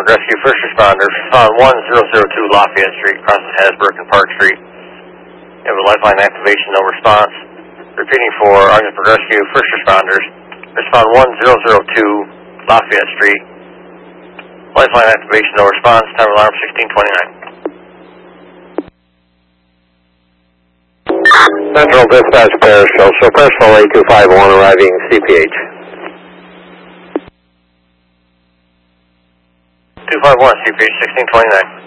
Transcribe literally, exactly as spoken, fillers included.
Rescue First Responders, on one zero zero two Lafayette Street, crosses Hasbrook and Park Street. You have a lifeline activation, no response. Repeating for Ogdensburg Rescue First Responders, respond one zero zero two Lafayette Street. Lifeline activation, no response. Time alarm sixteen twenty-nine. Central Dispatch Parish Show, so personal eight two five one arriving C P H. two five one C P H sixteen twenty-nine.